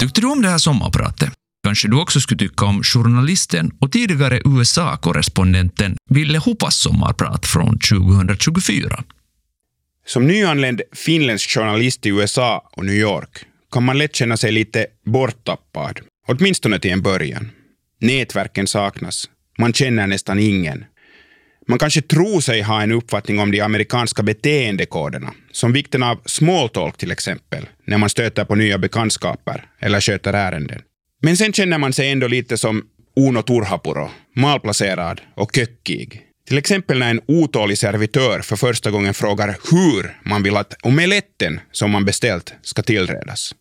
Tyckte du om det här sommarpratet? Kanske du också skulle tycka om journalisten och tidigare USA-korrespondenten Ville Hupas sommarprat från 2024. Som nyanländ finländsk journalist i USA och New York kan man lätt känna sig lite borttappad, åtminstone till en början. Nätverken saknas, man känner nästan ingen. Man kanske tror sig ha en uppfattning om de amerikanska beteendekoderna, som vikten av small talk till exempel, när man stöter på nya bekantskaper eller sköter ärenden. Men sen känner man sig ändå lite som Uno Turhapuro, malplacerad och köckig. Till exempel när en otålig servitör för första gången frågar hur man vill att omeletten som man beställt ska tillredas.